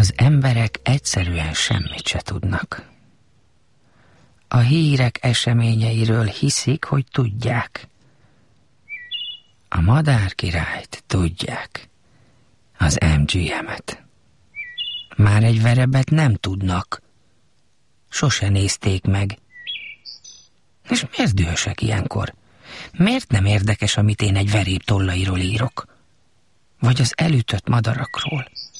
Az emberek egyszerűen semmit se tudnak. A hírek eseményeiről hiszik, hogy tudják. A madárkirályt tudják. Az MGM-et. Már egy verebet nem tudnak. Sose nézték meg. És miért dühösek ilyenkor? Miért nem érdekes, amit én egy veréb tollairól írok? Vagy az elütött madarakról?